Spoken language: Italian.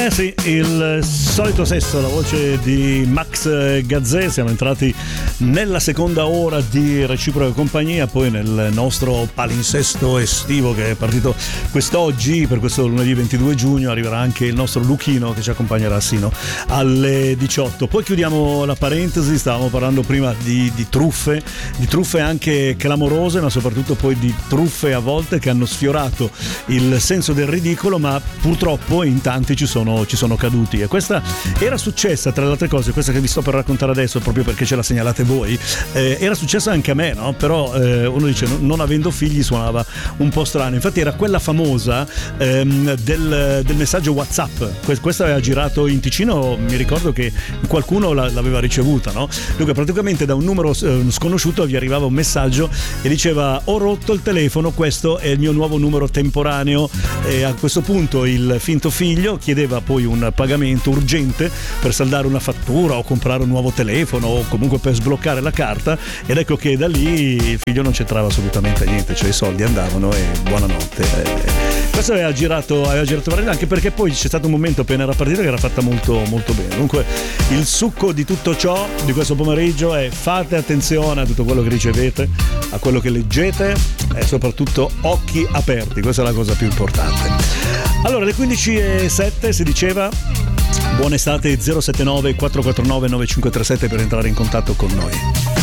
Sì, il solito sesso, la voce di Max Gazzè. Siamo entrati nella seconda ora di Reciproca Compagnia, poi nel nostro palinsesto estivo che è partito quest'oggi. Per questo lunedì 22 giugno arriverà anche il nostro Luchino che ci accompagnerà sino alle 18. Poi chiudiamo la parentesi. Stavamo parlando prima di truffe anche clamorose, ma soprattutto poi di truffe a volte che hanno sfiorato il senso del ridicolo, ma purtroppo in tanti ci sono caduti. E questa era successa, tra le altre cose, questa che vi sto per raccontare adesso, proprio perché ce la segnalate voi, era successa anche a me, no? Però uno dice, non avendo figli suonava un po' strano. Infatti era quella famosa del messaggio WhatsApp. Questa aveva girato in Ticino, mi ricordo che qualcuno l'aveva ricevuta, no? Dunque praticamente da un numero sconosciuto vi arrivava un messaggio e diceva: ho rotto il telefono, questo è il mio nuovo numero temporaneo. E a questo punto il finto figlio chiedeva poi un pagamento urgente per saldare una fattura o comprare un nuovo telefono o comunque per sbloccare la carta, ed ecco che da lì il figlio non c'entrava assolutamente niente, cioè i soldi andavano e buonanotte. Questo aveva girato Varela, anche perché poi c'è stato un momento appena era partita che era fatta molto molto bene. Dunque il succo di tutto ciò di questo pomeriggio è: fate attenzione a tutto quello che ricevete, a quello che leggete e soprattutto occhi aperti, questa è la cosa più importante. Allora, alle 15:07 si diceva buona estate. 079 449 9537 per entrare in contatto con noi.